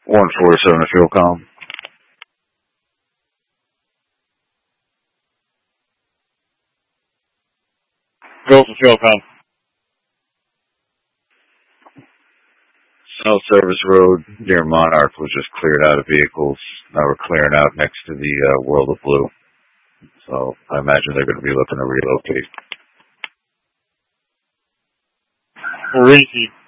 147 fuel com. Go for fuel com. South Service Road near Monarch was just cleared out of vehicles. Now we're clearing out next to the World of Blue. So I imagine they're going to be looking to relocate. Reese.